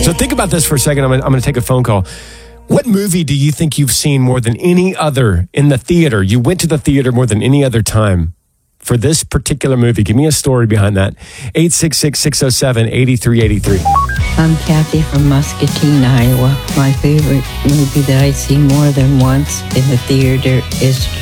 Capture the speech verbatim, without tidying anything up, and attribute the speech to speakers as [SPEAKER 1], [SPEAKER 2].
[SPEAKER 1] So think about this for a second. I'm going, I'm going to take a phone call. What movie do you think you've seen more than any other in the theater? You went to the theater more than any other time for this particular movie. Give me a story behind that. eight six six, six oh seven, eight three eight three.
[SPEAKER 2] I'm Kathy from Muscatine, Iowa. My favorite movie that I see more than once in the theater is